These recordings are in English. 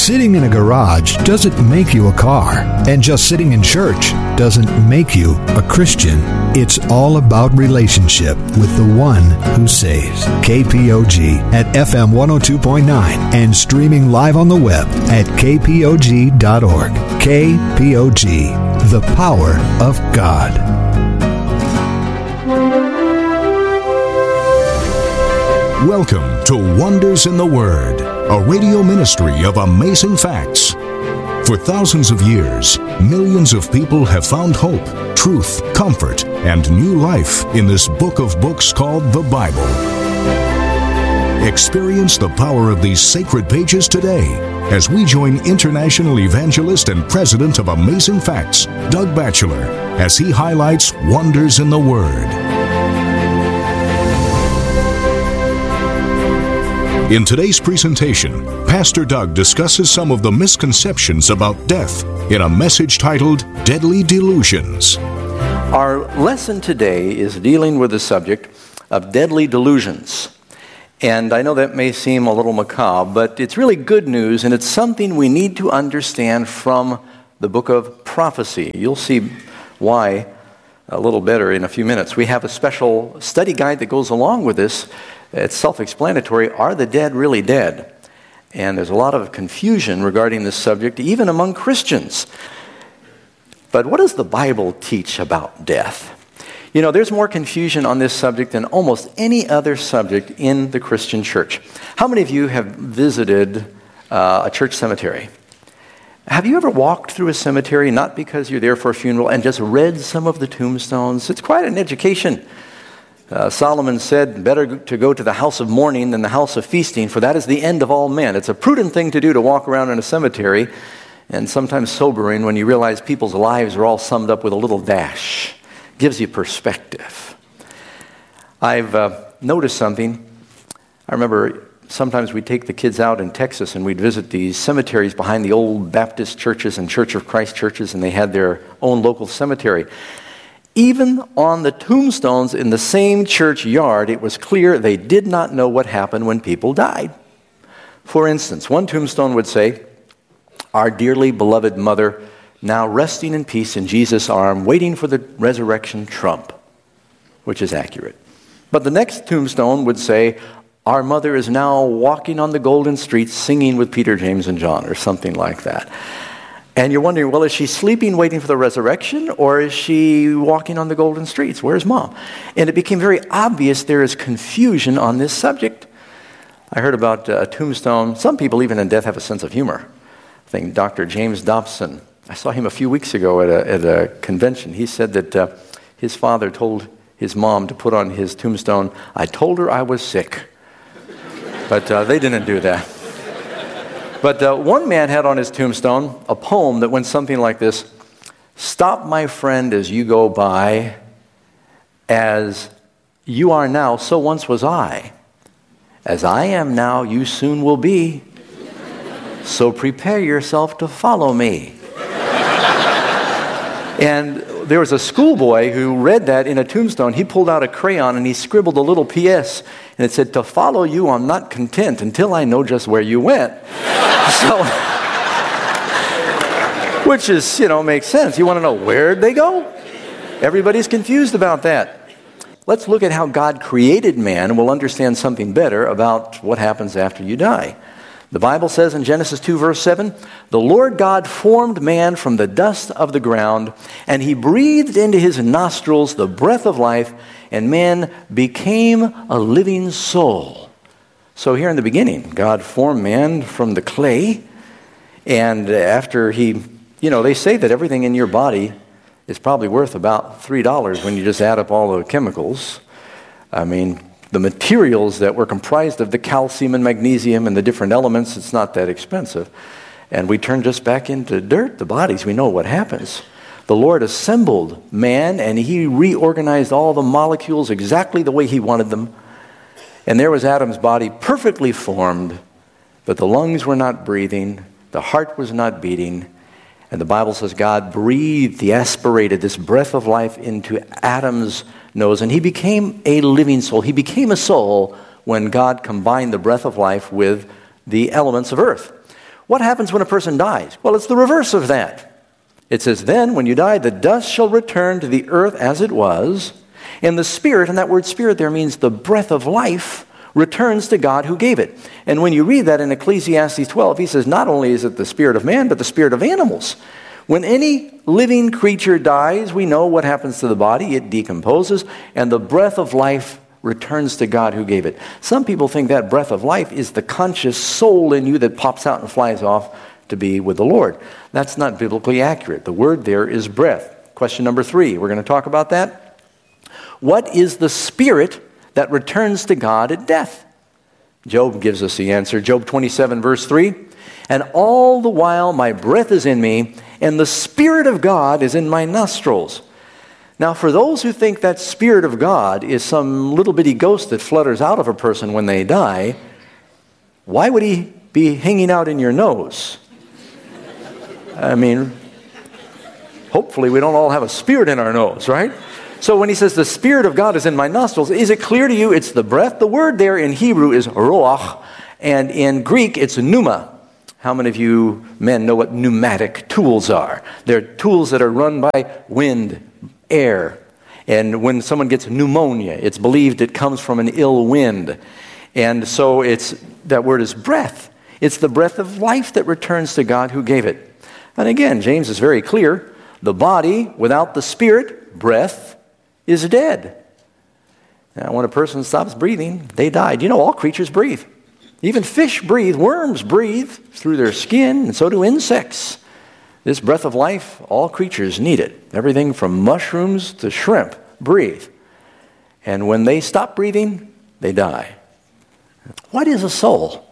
Sitting in a garage doesn't make you a car, and just sitting in church doesn't make you a Christian. It's all about relationship with the one who saves. KPOG at FM 102.9 and streaming live on the web at kpog.org. KPOG, the power of God. Welcome to Wonders in the Word, a radio ministry of amazing facts. For thousands of years, millions of people have found hope, truth, comfort, and new life in this book of books called the Bible. Experience the power of these sacred pages today as we join international evangelist and president of Amazing Facts, Doug Batchelor, as he highlights Wonders in the Word. In today's presentation, Pastor Doug discusses some of the misconceptions about death in a message titled Deadly Delusions. Our lesson today is dealing with the subject of deadly delusions. And I know that may seem a little macabre, but it's really good news, and it's something we need to understand from the book of prophecy. You'll see why a little better in a few minutes. We have a special study guide that goes along with this. It's self-explanatory. Are the dead really dead? And there's a lot of confusion regarding this subject, even among Christians. But what does the Bible teach about death? You know, there's more confusion on this subject than almost any other subject in the Christian church. How many of you have visited a church cemetery? Have you ever walked through a cemetery, not because you're there for a funeral, and just read some of the tombstones? It's quite an education. Solomon said, better to go to the house of mourning than the house of feasting, for that is the end of all men. It's a prudent thing to do to walk around in a cemetery, and sometimes sobering when you realize people's lives are all summed up with a little dash. Gives you perspective. I've noticed something. I remember sometimes we'd take the kids out in Texas and we'd visit these cemeteries behind the old Baptist churches and Church of Christ churches, and they had their own local cemetery. Even on the tombstones in the same church yard, it was clear they did not know what happened when people died. For instance, one tombstone would say, "Our dearly beloved mother, now resting in peace in Jesus' arm, waiting for the resurrection trump," which is accurate. But the next tombstone would say, "Our mother is now walking on the golden streets singing with Peter, James, and John," or something like that. And you're wondering, well, is she sleeping waiting for the resurrection, or is she walking on the golden streets? Where's mom? And it became very obvious there is confusion on this subject. I heard about a tombstone. Some people, even in death, have a sense of humor. I think Dr. James Dobson, I saw him a few weeks ago at a convention. He said that his father told his mom to put on his tombstone, "I told her I was sick." But they didn't do that. But one man had on his tombstone a poem that went something like this: "Stop, my friend, as you go by. As you are now, so once was I. As I am now, you soon will be. So prepare yourself to follow me." And there was a schoolboy who read that in a tombstone. He pulled out a crayon and he scribbled a little P.S. and it said, "To follow you, I'm not content until I know just where you went." So, which is, makes sense. You want to know, where'd they go? Everybody's confused about that. Let's look at how God created man, and we'll understand something better about what happens after you die. The Bible says in Genesis 2, verse 7, "The Lord God formed man from the dust of the ground, and he breathed into his nostrils the breath of life, and man became a living soul." So here in the beginning, God formed man from the clay, and after they say that everything in your body is probably worth about $3 when you just add up all the chemicals. I mean, the materials that were comprised of the calcium and magnesium and the different elements, it's not that expensive. And we turn just back into dirt, the bodies, we know what happens. The Lord assembled man, and he reorganized all the molecules exactly the way he wanted them. And there was Adam's body perfectly formed, but the lungs were not breathing, the heart was not beating, and the Bible says God breathed, he aspirated this breath of life into Adam's nose, and he became a living soul. He became a soul when God combined the breath of life with the elements of earth. What happens when a person dies? Well, it's the reverse of that. It says, then when you die, the dust shall return to the earth as it was, and the spirit, and that word spirit there means the breath of life, returns to God who gave it. And when you read that in Ecclesiastes 12, he says not only is it the spirit of man, but the spirit of animals. When any living creature dies, we know what happens to the body. It decomposes, and the breath of life returns to God who gave it. Some people think that breath of life is the conscious soul in you that pops out and flies off to be with the Lord. That's not biblically accurate. The word there is breath. Question number 3, we're going to talk about that. What is the spirit that returns to God at death? Job gives us the answer. Job 27, verse 3. And all the while my breath is in me, and the Spirit of God is in my nostrils. Now, for those who think that Spirit of God is some little bitty ghost that flutters out of a person when they die, why would he be hanging out in your nose? I mean, hopefully we don't all have a spirit in our nose, right? So when he says the Spirit of God is in my nostrils, is it clear to you it's the breath? The word there in Hebrew is roach, and in Greek it's pneuma. How many of you men know what pneumatic tools are? They're tools that are run by wind, air. And when someone gets pneumonia, it's believed it comes from an ill wind. And so that word is breath. It's the breath of life that returns to God who gave it. And again, James is very clear. The body without the spirit, breath, is dead. Now, when a person stops breathing, they die. Do you know all creatures breathe? Even fish breathe. Worms breathe through their skin, and so do insects. This breath of life, all creatures need it. Everything from mushrooms to shrimp breathe. And when they stop breathing, they die. What is a soul?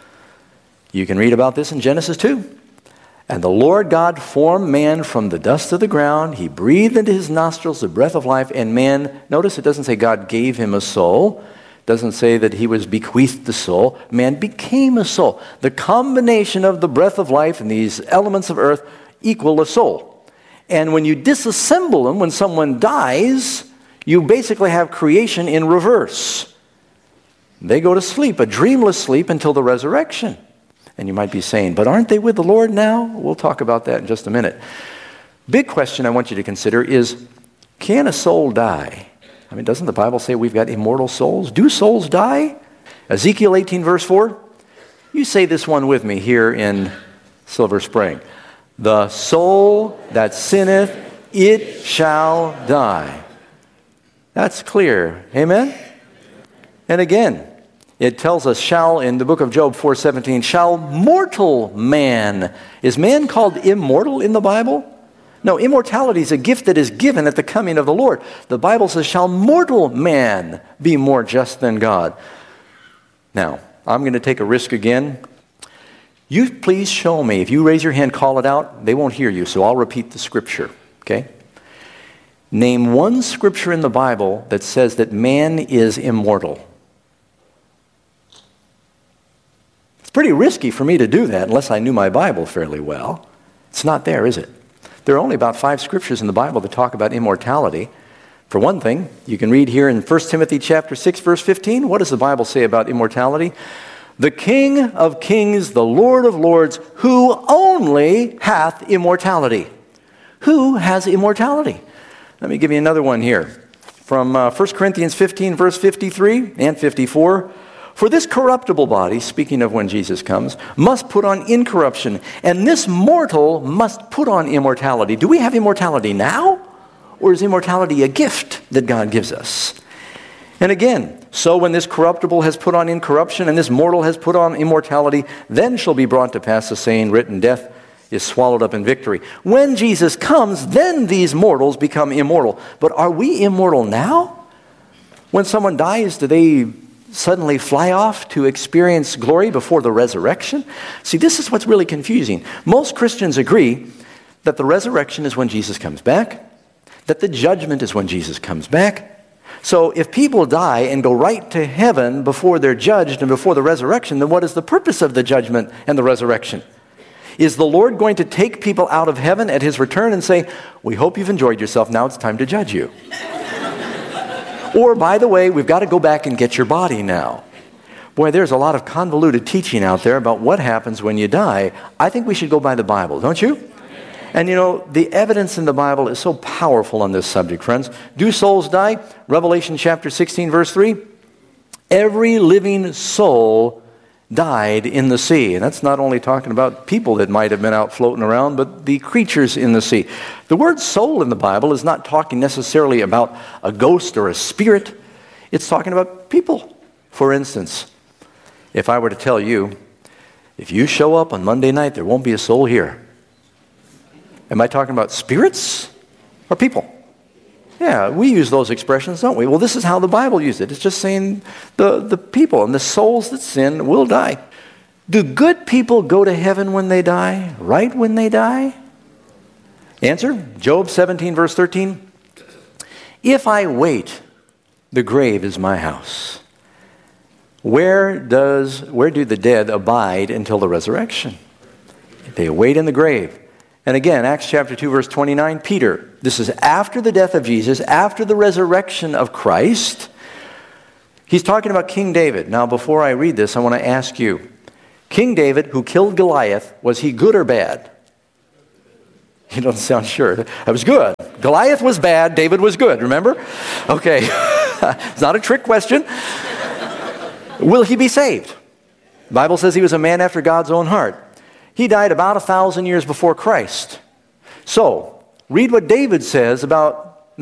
You can read about this in Genesis 2. And the Lord God formed man from the dust of the ground. He breathed into his nostrils the breath of life, and man, notice it doesn't say God gave him a soul. It doesn't say that he was bequeathed the soul. Man became a soul. The combination of the breath of life and these elements of earth equal a soul. And when you disassemble them, when someone dies, you basically have creation in reverse. They go to sleep, a dreamless sleep until the resurrection. And you might be saying, but aren't they with the Lord now? We'll talk about that in just a minute. Big question I want you to consider is, can a soul die? I mean, doesn't the Bible say we've got immortal souls? Do souls die? Ezekiel 18, verse 4. You say this one with me here in Silver Spring. The soul that sinneth, it shall die. That's clear. Amen? And again, it tells us, shall, in the book of Job 4:17, shall mortal man. Is man called immortal in the Bible? No, immortality is a gift that is given at the coming of the Lord. The Bible says, shall mortal man be more just than God? Now, I'm going to take a risk again. You please show me. If you raise your hand, call it out, they won't hear you, so I'll repeat the scripture, okay? Name one scripture in the Bible that says that man is immortal. Pretty risky for me to do that unless I knew my Bible fairly well. It's not there, is it? There are only about 5 scriptures in the Bible that talk about immortality. For one thing, you can read here in 1 Timothy chapter 6, verse 15. What does the Bible say about immortality? The King of kings, the Lord of lords, who only hath immortality. Who has immortality? Let me give you another one here. From 1 Corinthians 15, verse 53 and 54. For this corruptible body, speaking of when Jesus comes, must put on incorruption, and this mortal must put on immortality. Do we have immortality now? Or is immortality a gift that God gives us? And again, so when this corruptible has put on incorruption, and this mortal has put on immortality, then shall be brought to pass the saying written, death is swallowed up in victory. When Jesus comes, then these mortals become immortal. But are we immortal now? When someone dies, do they suddenly fly off to experience glory before the resurrection? See, this is what's really confusing. Most Christians agree that the resurrection is when Jesus comes back, that the judgment is when Jesus comes back. So if people die and go right to heaven before they're judged and before the resurrection, then what is the purpose of the judgment and the resurrection? Is the Lord going to take people out of heaven at his return and say, we hope you've enjoyed yourself, now it's time to judge you? Or, by the way, we've got to go back and get your body now. Boy, there's a lot of convoluted teaching out there about what happens when you die. I think we should go by the Bible, don't you? And you know, the evidence in the Bible is so powerful on this subject, friends. Do souls die? Revelation chapter 16, verse 3. Every living soul died in the sea. And that's not only talking about people that might have been out floating around, but the creatures in the sea. The word soul in the Bible is not talking necessarily about a ghost or a spirit. It's talking about people. For instance, if I were to tell you, if you show up on Monday night, there won't be a soul here. Am I talking about spirits or people? Yeah, we use those expressions, don't we? Well, this is how the Bible used it. It's just saying the people and the souls that sin will die. Do good people go to heaven when they die? Right when they die? Answer, Job 17, verse 13. If I wait, the grave is my house. Where do the dead abide until the resurrection? They wait in the grave. And again, Acts chapter 2, verse 29, Peter, this is after the death of Jesus, after the resurrection of Christ. He's talking about King David. Now, before I read this, I want to ask you, King David, who killed Goliath, was he good or bad? You don't sound sure. That was good. Goliath was bad, David was good, remember? Okay, it's not a trick question. Will he be saved? The Bible says he was a man after God's own heart. He died about 1,000 years before Christ. So, read what Peter says about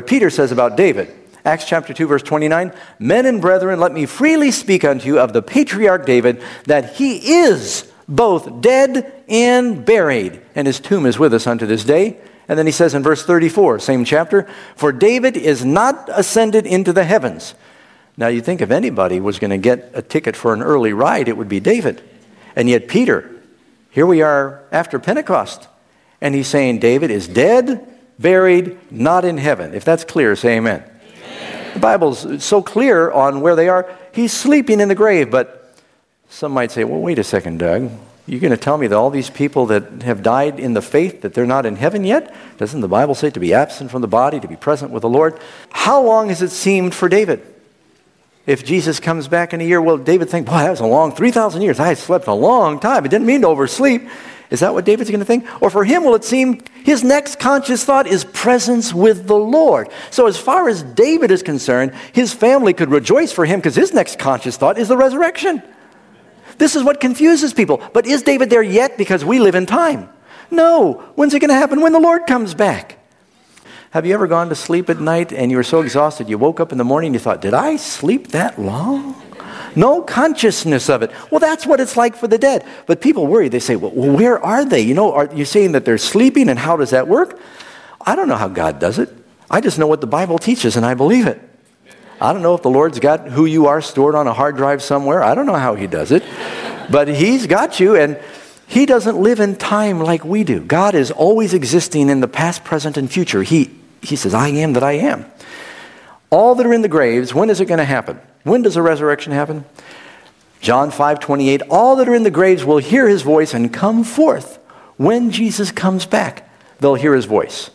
David. Acts chapter 2, verse 29. Men and brethren, let me freely speak unto you of the patriarch David, that he is both dead and buried, and his tomb is with us unto this day. And then he says in verse 34, same chapter, for David is not ascended into the heavens. Now, you think if anybody was going to get a ticket for an early ride, it would be David. And yet Peter, here we are after Pentecost, and he's saying David is dead, buried, not in heaven. If that's clear, say amen. Amen. The Bible's so clear on where they are. He's sleeping in the grave, but some might say, well, wait a second, Doug. You're going to tell me that all these people that have died in the faith, that they're not in heaven yet? Doesn't the Bible say to be absent from the body, to be present with the Lord? How long has it seemed for David? If Jesus comes back in a year, will David think, boy, that was a long 3,000 years. I slept a long time. I didn't mean to oversleep. Is that what David's going to think? Or for him, will it seem his next conscious thought is presence with the Lord? So as far as David is concerned, his family could rejoice for him because his next conscious thought is the resurrection. This is what confuses people. But is David there yet? Because we live in time. No. When's it going to happen? When the Lord comes back. Have you ever gone to sleep at night and you were so exhausted you woke up in the morning and you thought, did I sleep that long? No consciousness of it. Well, that's what it's like for the dead. But people worry. They say, well, where are they? You know, are you saying that they're sleeping, and how does that work? I don't know how God does it. I just know what the Bible teaches, and I believe it. I don't know if the Lord's got who you are stored on a hard drive somewhere. I don't know how he does it. But he's got you, and he doesn't live in time like we do. God is always existing in the past, present, and future. He says, I am that I am. All that are in the graves, when is it going to happen? When does the resurrection happen? John 5:28, all that are in the graves will hear his voice and come forth. When Jesus comes back, they'll hear his voice.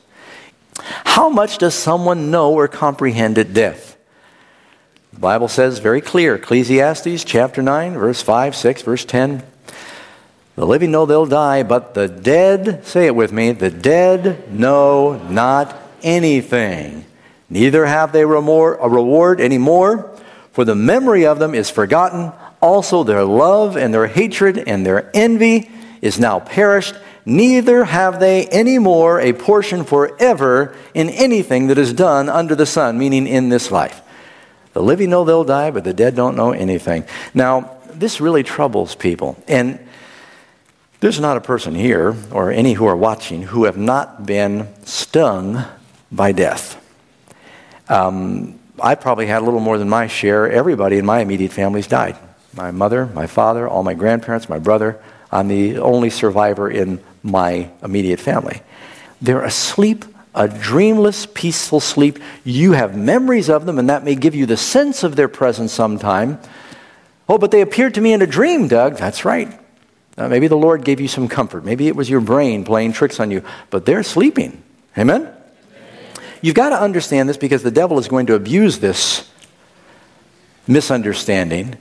How much does someone know or comprehend at death? The Bible says very clear, Ecclesiastes chapter 9, verse 5, 6, verse 10. The living know they'll die, but the dead, say it with me, the dead know not anything. Neither have they a reward anymore, for the memory of them is forgotten. Also their love and their hatred and their envy is now perished. Neither have they any more a portion forever in anything that is done under the sun, meaning in this life. The living know they'll die, but the dead don't know anything. Now, this really troubles people. And there's not a person here, or any who are watching, who have not been stung by death. I probably had a little more than my share. Everybody in my immediate family's died. My mother, my father, all my grandparents, my brother. I'm the only survivor in my immediate family. They're asleep, a dreamless, peaceful sleep. You have memories of them, and that may give you the sense of their presence sometime. Oh, but they appeared to me in a dream, Doug. That's right. Maybe the Lord gave you some comfort. Maybe it was your brain playing tricks on you. But they're sleeping. Amen? You've got to understand this, because the devil is going to abuse this misunderstanding.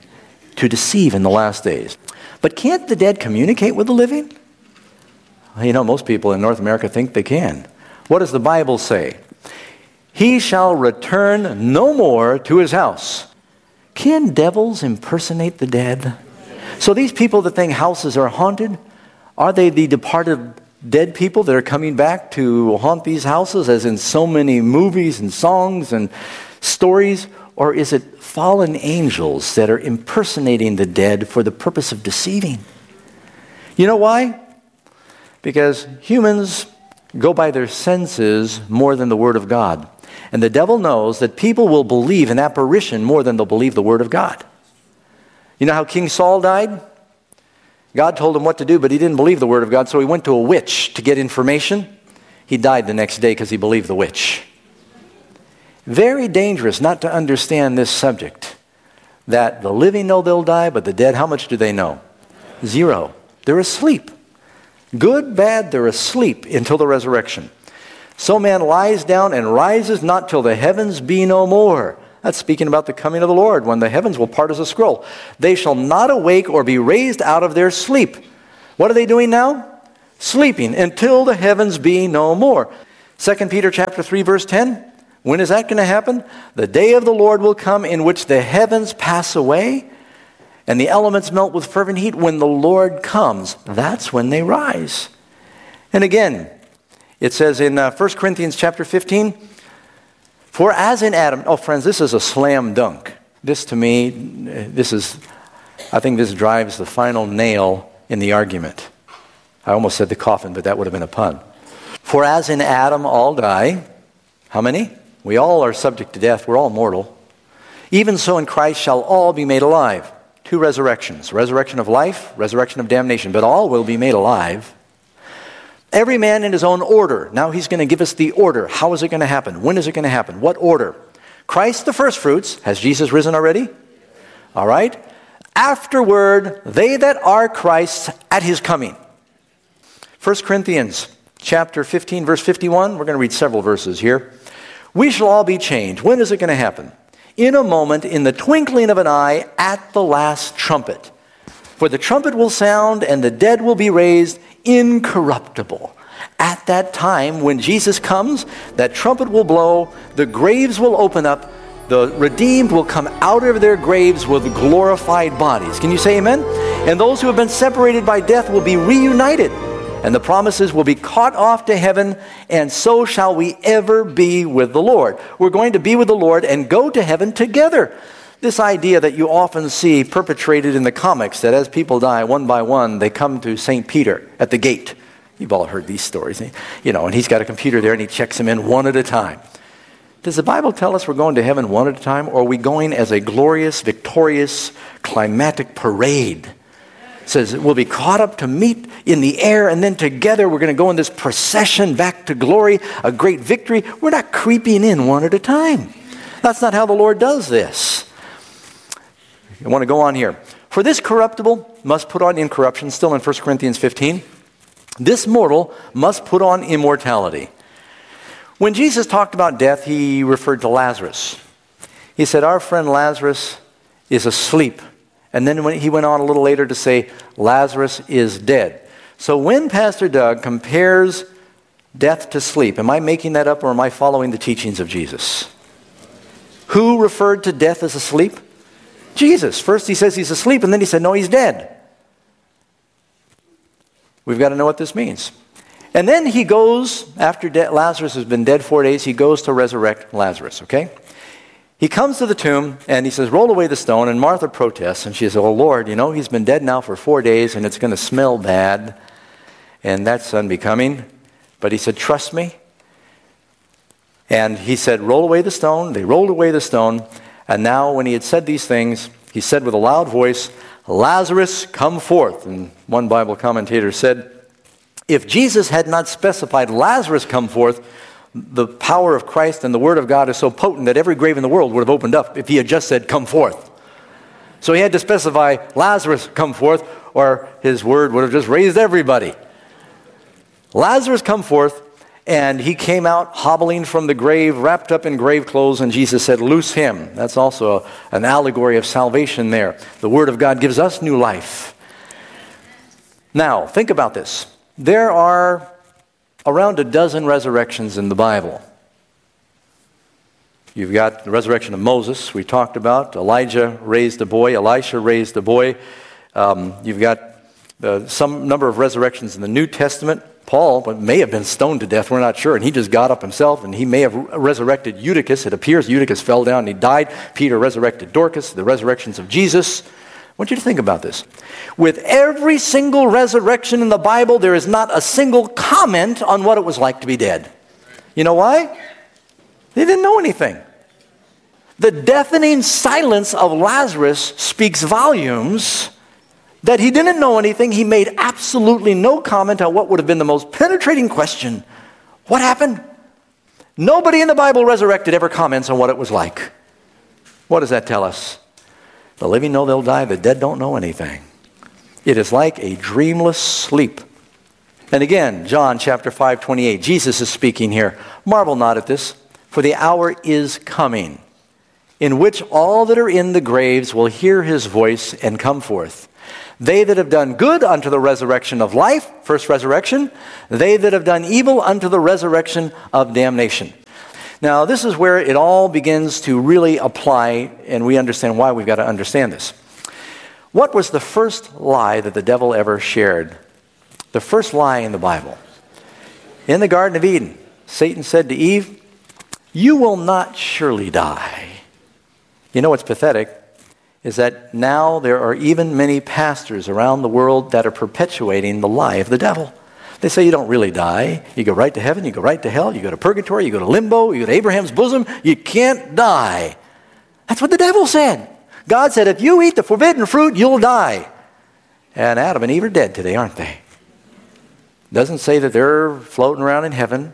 to deceive in the last days. But can't the dead communicate with the living? You know, most people in North America think they can. What does the Bible say? He shall return no more to his house. Can devils impersonate the dead? So these people that think houses are haunted, are they the departed dead people that are coming back to haunt these houses, as in so many movies and songs and stories? Or is it fallen angels that are impersonating the dead for the purpose of deceiving? You know why? Because humans go by their senses more than the Word of God. And the devil knows that people will believe an apparition more than they'll believe the Word of God. You know how King Saul died? God told him what to do, but he didn't believe the Word of God, so he went to a witch to get information. He died the next day because he believed the witch. Very dangerous not to understand this subject. That the living know they'll die, but the dead, how much do they know? Zero. They're asleep. Good, bad, they're asleep until the resurrection. So man lies down and rises not till the heavens be no more. That's speaking about the coming of the Lord, when the heavens will part as a scroll. They shall not awake or be raised out of their sleep. What are they doing now? Sleeping until the heavens be no more. 2 Peter chapter 3, verse 10. When is that going to happen? The day of the Lord will come in which the heavens pass away and the elements melt with fervent heat. When the Lord comes, that's when they rise. And again, it says in 1 Corinthians chapter 15, for as in Adam, oh friends, this is a slam dunk. This to me, I think this drives the final nail in the argument. I almost said the coffin, but that would have been a pun. For as in Adam all die, how many? We all are subject to death. We're all mortal. Even so in Christ shall all be made alive. Two resurrections. Resurrection of life, resurrection of damnation. But all will be made alive. Every man in his own order. Now he's going to give us the order. How is it going to happen? When is it going to happen? What order? Christ the first fruits. Has Jesus risen already? All right. Afterward, they that are Christ's at his coming. 1 Corinthians chapter 15, verse 51. We're going to read several verses here. We shall all be changed. When is it going to happen? In a moment, in the twinkling of an eye, at the last trumpet. For the trumpet will sound, and the dead will be raised incorruptible. At that time, when Jesus comes, that trumpet will blow, the graves will open up, the redeemed will come out of their graves with glorified bodies. Can you say amen? And those who have been separated by death will be reunited. And the promises will be caught off to heaven, and so shall we ever be with the Lord. We're going to be with the Lord and go to heaven together. This idea that you often see perpetrated in the comics, that as people die one by one, they come to St. Peter at the gate. You've all heard these stories, you know, and he's got a computer there and he checks them in one at a time. Does the Bible tell us we're going to heaven one at a time, or are we going as a glorious, victorious, climatic parade? It says we'll be caught up to meet in the air, and then together we're going to go in this procession back to glory, a great victory. We're not creeping in one at a time. That's not how the Lord does this. I want to go on here. For this corruptible must put on incorruption, still in 1 Corinthians 15. This mortal must put on immortality. When Jesus talked about death, he referred to Lazarus. He said, our friend Lazarus is asleep. And then when he went on a little later to say, Lazarus is dead. So when Pastor Doug compares death to sleep, am I making that up, or am I following the teachings of Jesus? Who referred to death as asleep? Jesus. First he says he's asleep, and then he said, no, he's dead. We've got to know what this means. And then he goes, after Lazarus has been dead 4 days, he goes to resurrect Lazarus, okay? He comes to the tomb, and he says, roll away the stone, and Martha protests, and she says, oh, Lord, you know, he's been dead now for 4 days, and it's going to smell bad, and that's unbecoming. But he said, trust me. And he said, roll away the stone. They rolled away the stone, and now when he had said these things, he said with a loud voice, Lazarus, come forth. And one Bible commentator said, if Jesus had not specified Lazarus come forth, the power of Christ and the Word of God is so potent that every grave in the world would have opened up if he had just said, come forth. So he had to specify, Lazarus, come forth, or his word would have just raised everybody. Lazarus, come forth. and he came out hobbling from the grave, wrapped up in grave clothes, and Jesus said, "Loose him." That's also an allegory of salvation there. The Word of God gives us new life. Now, think about this. There are around a dozen resurrections in the Bible. You've got the resurrection of Moses, we talked about. Elijah raised a boy. Elisha raised a boy. You've got some number of resurrections in the New Testament. Paul may have been stoned to death, we're not sure, and he just got up himself, and he may have resurrected Eutychus. It appears Eutychus fell down and he died. Peter resurrected Dorcas, the resurrections of Jesus. I want you to think about this. With every single resurrection in the Bible, there is not a single comment on what it was like to be dead. You know why? They didn't know anything. The deafening silence of Lazarus speaks volumes. That he didn't know anything. He made absolutely no comment on what would have been the most penetrating question. What happened? Nobody in the Bible resurrected ever comments on what it was like. What does that tell us? The living know they'll die. The dead don't know anything. It is like a dreamless sleep. And again, John chapter 5:28. Jesus is speaking here. Marvel not at this, for the hour is coming, in which all that are in the graves will hear his voice and come forth. They that have done good unto the resurrection of life, first resurrection. They that have done evil unto the resurrection of damnation. Now, this is where it all begins to really apply, and we understand why we've got to understand this. What was the first lie that the devil ever shared? The first lie in the Bible. In the Garden of Eden, Satan said to Eve, "You will not surely die." You know what's pathetic? Is that now there are even many pastors around the world that are perpetuating the lie of the devil. They say you don't really die. You go right to heaven, you go right to hell, you go to purgatory, you go to limbo, you go to Abraham's bosom. You can't die. That's what the devil said. God said, if you eat the forbidden fruit, you'll die. And Adam and Eve are dead today, aren't they? Doesn't say that they're floating around in heaven.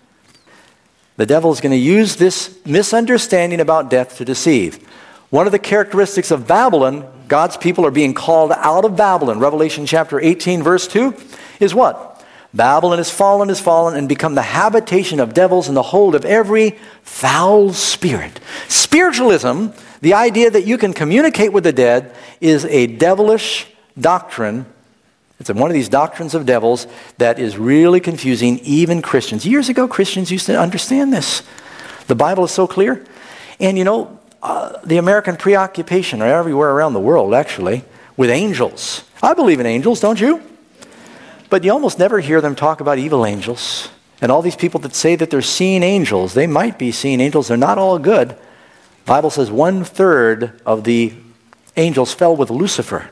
The devil is going to use this misunderstanding about death to deceive. One of the characteristics of Babylon, God's people are being called out of Babylon. Revelation chapter 18, verse 2, is what? Babylon is fallen, and become the habitation of devils and the hold of every foul spirit. Spiritualism, the idea that you can communicate with the dead, is a devilish doctrine. It's one of these doctrines of devils that is really confusing even Christians. Years ago, Christians used to understand this. The Bible is so clear. And you know, the American preoccupation are everywhere around the world, actually, with angels. I believe in angels, don't you? But you almost never hear them talk about evil angels. And all these people that say that they're seeing angels, they might be seeing angels. They're not all good. The Bible says 1/3 of the angels fell with Lucifer.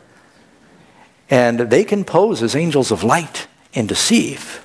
And they can pose as angels of light and deceive.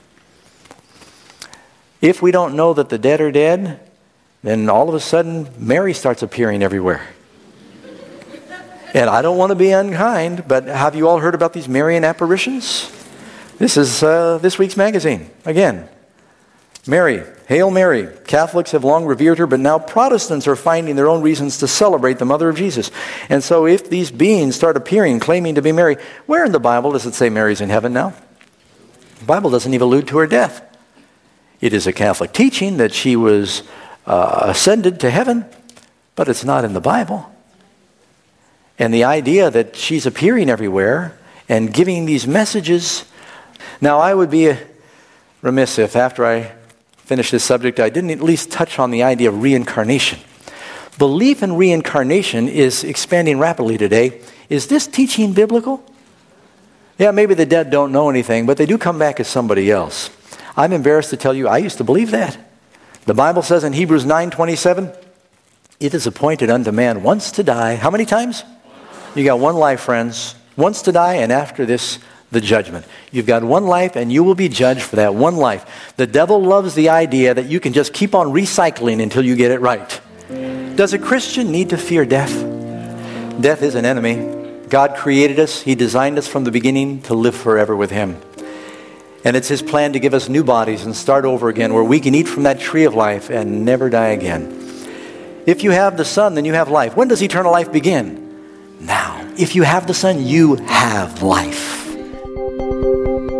If we don't know that the dead are dead, then all of a sudden, Mary starts appearing everywhere. And I don't want to be unkind, but have you all heard about these Marian apparitions? This is this week's magazine. Again, Mary, Hail Mary. Catholics have long revered her, but now Protestants are finding their own reasons to celebrate the Mother of Jesus. And so if these beings start appearing, claiming to be Mary, where in the Bible does it say Mary's in heaven now? The Bible doesn't even allude to her death. It is a Catholic teaching that she was ascended to heaven, but it's not in the Bible. And the idea that she's appearing everywhere and giving these messages. Now, I would be remiss if after I finish this subject, I didn't at least touch on the idea of reincarnation. Belief in reincarnation is expanding rapidly today. Is this teaching biblical? Yeah, maybe the dead don't know anything, but they do come back as somebody else. I'm embarrassed to tell you, I used to believe that. The Bible says in Hebrews 9:27, it is appointed unto man once to die. How many times? You got one life, friends. Once to die, and after this, the judgment. You've got one life, and you will be judged for that one life. The devil loves the idea that you can just keep on recycling until you get it right. Does a Christian need to fear death? Death is an enemy. God created us. He designed us from the beginning to live forever with Him. And it's His plan to give us new bodies and start over again, where we can eat from that tree of life and never die again. If you have the Son, then you have life. When does eternal life begin? Now. If you have the Son, you have life.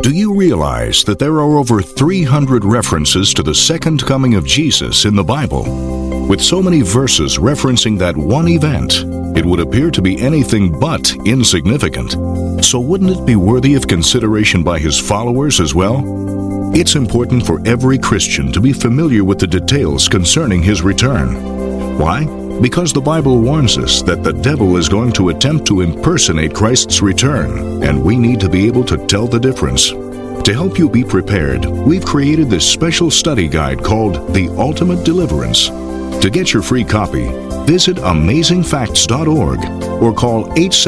Do you realize that there are over 300 references to the second coming of Jesus in the Bible? With so many verses referencing that one event, it would appear to be anything but insignificant. So wouldn't it be worthy of consideration by his followers as well? It's important for every Christian to be familiar with the details concerning his return. Why? Because the Bible warns us that the devil is going to attempt to impersonate Christ's return, and we need to be able to tell the difference. To help you be prepared, we've created this special study guide called The Ultimate Deliverance. To get your free copy, visit AmazingFacts.org or call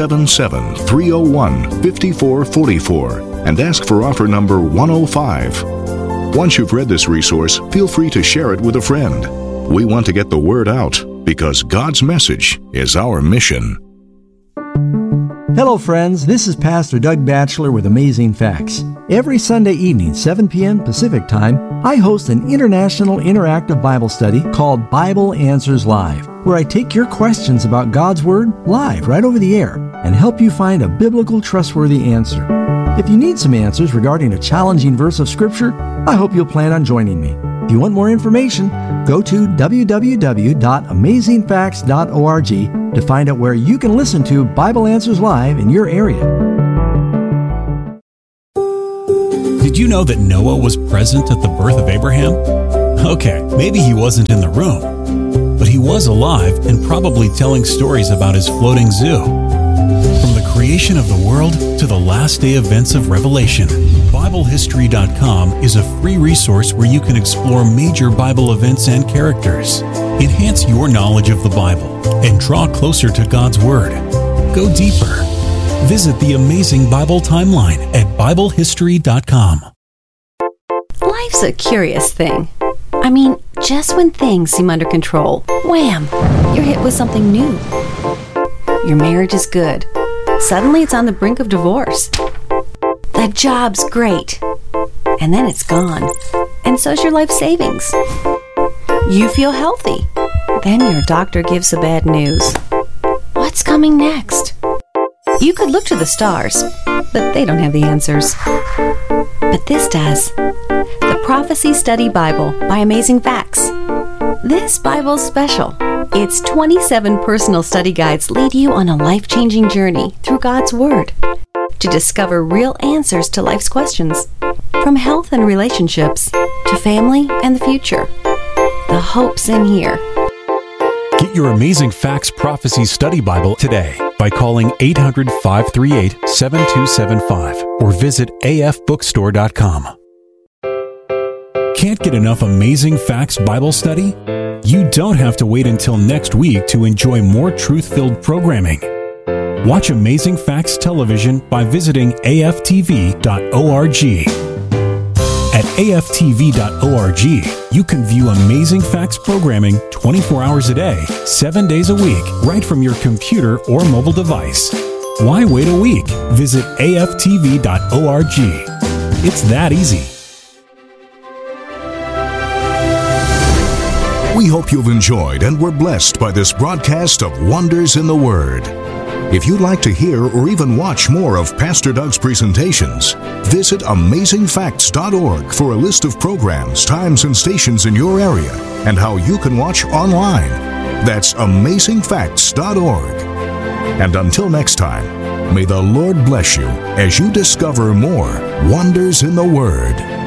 877-301-5444 and ask for offer number 105. Once you've read this resource, feel free to share it with a friend. We want to get the word out because God's message is our mission. Hello friends, this is Pastor Doug Batchelor with Amazing Facts. Every Sunday evening, 7 p.m. Pacific Time, I host an international interactive Bible study called Bible Answers Live, where I take your questions about God's Word live right over the air and help you find a biblical, trustworthy answer. If you need some answers regarding a challenging verse of Scripture, I hope you'll plan on joining me. If you want more information, go to www.amazingfacts.org to find out where you can listen to Bible Answers Live in your area. Did you know that Noah was present at the birth of Abraham? Okay, maybe he wasn't in the room, but he was alive and probably telling stories about his floating zoo. From the creation of the world to the last day events of Revelation, BibleHistory.com is a free resource where you can explore major Bible events and characters, enhance your knowledge of the Bible, and draw closer to God's Word. Go deeper. Visit the Amazing Bible Timeline at BibleHistory.com. Life's a curious thing. I mean, just when things seem under control, wham, you're hit with something new. Your marriage is good. Suddenly it's on the brink of divorce. The job's great. And then it's gone. And so's your life savings. You feel healthy. Then your doctor gives the bad news. What's coming next? You could look to the stars, but they don't have the answers. But this does. The Prophecy Study Bible by Amazing Facts. This Bible's special. Its 27 personal study guides lead you on a life-changing journey through God's Word to discover real answers to life's questions, from health and relationships to family and the future. The hope's in here. Get your Amazing Facts Prophecy Study Bible today by calling 800-538-7275 or visit afbookstore.com. Can't get enough Amazing Facts Bible study? You don't have to wait until next week to enjoy more truth-filled programming. Watch Amazing Facts Television by visiting aftv.org. At aftv.org, you can view Amazing Facts programming 24 hours a day, 7 days a week, right from your computer or mobile device. Why wait a week? Visit aftv.org. It's that easy. We hope you've enjoyed and were blessed by this broadcast of Wonders in the Word. If you'd like to hear or even watch more of Pastor Doug's presentations, visit AmazingFacts.org for a list of programs, times, and stations in your area and how you can watch online. That's AmazingFacts.org. And until next time, may the Lord bless you as you discover more Wonders in the Word.